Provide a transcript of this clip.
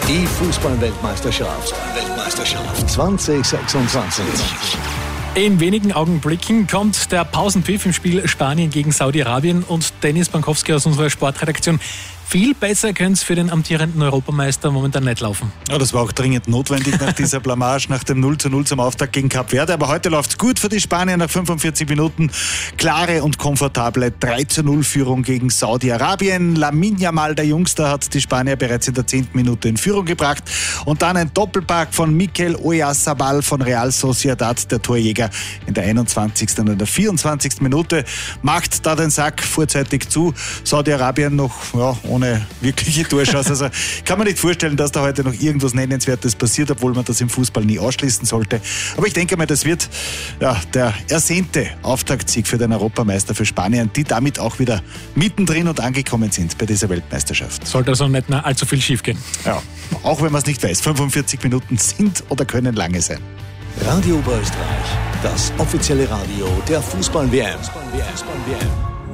Die Fußball-Weltmeisterschaft 2026. In wenigen Augenblicken kommt der Pausenpfiff im Spiel Spanien gegen Saudi-Arabien und Dennis Bankowski aus unserer Sportredaktion. Viel besser könnte es für den amtierenden Europameister momentan nicht laufen. Ja, das war auch dringend notwendig nach dieser Blamage, nach dem 0:0 zum Auftakt gegen Kap Verde. Aber heute läuft es gut für die Spanier nach 45 Minuten. Klare und komfortable 3:0 Führung gegen Saudi-Arabien. Lamine Yamal, der Jungster, hat die Spanier bereits in der 10. Minute in Führung gebracht. Und dann ein Doppelpack von Mikel Oyarzabal von Real Sociedad, der Torjäger, in der 21. und in der 24. Minute. Macht da den Sack vorzeitig zu. Saudi-Arabien noch ohne wirkliche Torchance. Also kann man nicht vorstellen, dass da heute noch irgendwas Nennenswertes passiert, obwohl man das im Fußball nie ausschließen sollte. Aber ich denke mal, das wird der ersehnte Auftaktsieg für den Europameister für Spanien, die damit auch wieder mittendrin und angekommen sind bei dieser Weltmeisterschaft. Sollte also nicht mehr allzu viel schief gehen. Ja, auch wenn man es nicht weiß. 45 Minuten sind oder können lange sein. Radio Oberösterreich, das offizielle Radio der Fußball-WM.